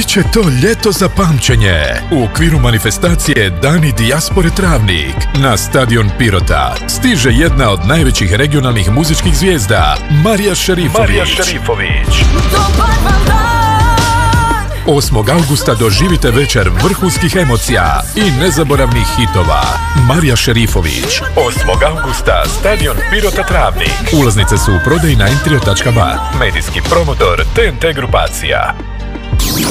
Biće to ljeto za pamćenje. U okviru manifestacije Dani dijaspore Travnik na stadion Pirota stiže jedna od najvećih regionalnih muzičkih zvijezda, Marija Šerifović. 8. augusta doživite večer vrhunskih emocija i nezaboravnih hitova. Marija Šerifović. 8. augusta, stadion Pirota Travnik. Ulaznice su u prodaji na entrio.ba. Medijski promotor TNT grupacija.